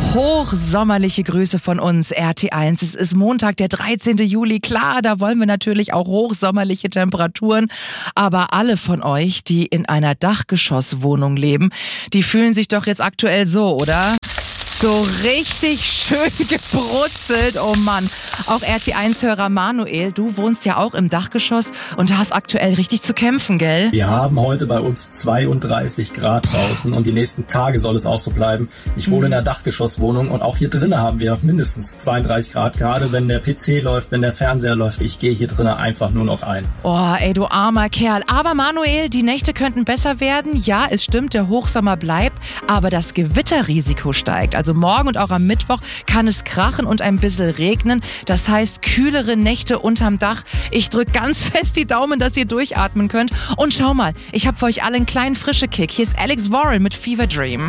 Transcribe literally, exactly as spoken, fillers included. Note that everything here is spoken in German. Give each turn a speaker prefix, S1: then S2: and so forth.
S1: Hochsommerliche Grüße von uns, R T eins. Es ist Montag, der dreizehnten Juli. Klar, da wollen wir natürlich auch hochsommerliche Temperaturen. Aber alle von euch, die in einer Dachgeschosswohnung leben, die fühlen sich doch jetzt aktuell so, oder? So richtig schön gebrutzelt, oh Mann. Auch R T eins-Hörer Manuel, du wohnst ja auch im Dachgeschoss und hast aktuell richtig zu kämpfen, gell?
S2: Wir haben heute bei uns zweiunddreißig Grad draußen und die nächsten Tage soll es auch so bleiben. Ich wohne in einer Dachgeschosswohnung und auch hier drinnen haben wir mindestens zweiunddreißig Grad. Gerade wenn der P C läuft, wenn der Fernseher läuft, ich gehe hier drinnen einfach nur noch ein.
S1: Oh, ey, du armer Kerl. Aber Manuel, die Nächte könnten besser werden. Ja, es stimmt, der Hochsommer bleibt, aber das Gewitterrisiko steigt. Also morgen und auch am Mittwoch kann es krachen und ein bisschen regnen. Das heißt, kühlere Nächte unterm Dach. Ich drück ganz fest die Daumen, dass ihr durchatmen könnt. Und schau mal, ich habe für euch alle einen kleinen frischen Kick. Hier ist Alex Warren mit Fever Dream.